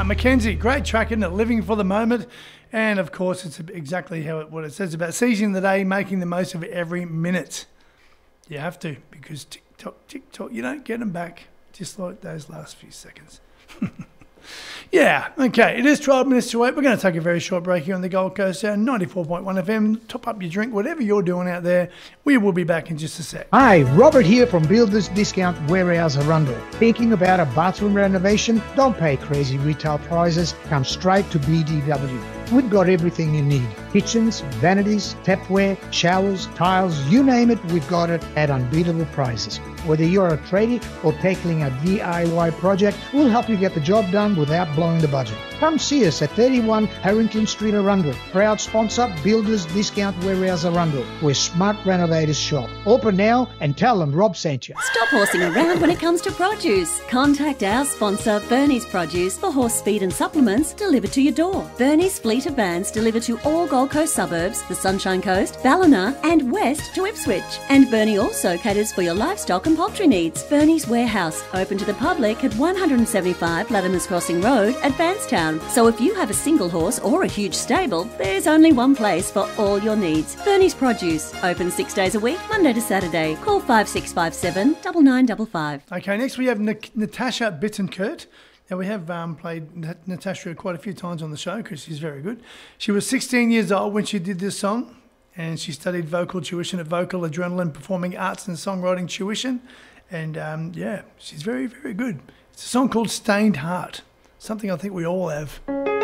Mackenzie, great track, isn't it? Living for the moment. And of course, it's exactly what it says about seizing the day, making the most of every minute. You have to, because tick tock, you don't get them back, just like those last few seconds. Yeah, okay, it is 12 minutes to 8. We're going to take a very short break here on the Gold Coast, 94.1 FM. Top up your drink, whatever you're doing out there. We will be back in just a sec. Hi, Robert here from Builders Discount Warehouse Arundel. Thinking about a bathroom renovation? Don't pay crazy retail prices. Come straight to BDW. We've got everything you need. Kitchens, vanities, tapware, showers, tiles, you name it, we've got it at unbeatable prices. Whether you're a tradie or tackling a DIY project, we'll help you get the job done without blowing the budget. Come see us at 31 Harrington Street, Arundel. Proud sponsor, Builders Discount Warehouse Arundel, where smart renovators shop. Open now and tell them Rob sent you. Stop horsing around when it comes to produce. Contact our sponsor, Bernie's Produce, for horse feed and supplements delivered to your door. Bernie's fleet of vans deliver to all Gold Coast suburbs, the Sunshine Coast, Ballina and west to Ipswich. And Bernie also caters for your livestock and poultry needs. Bernie's Warehouse, open to the public at 175 Latimer's Crossing Road at Bankstown. So if you have a single horse or a huge stable, there's only one place for all your needs. Bernie's Produce, open 6 days a week, Monday to Saturday. Call 5657 9955. Okay, next we have Natasha Bittenkurt. Now, we have played Natasha quite a few times on the show because she's very good. She was 16 years old when she did this song, and she studied vocal tuition at Vocal Adrenaline Performing Arts and Songwriting Tuition. And, yeah, she's very, very good. It's a song called Stained Heart, something I think we all have.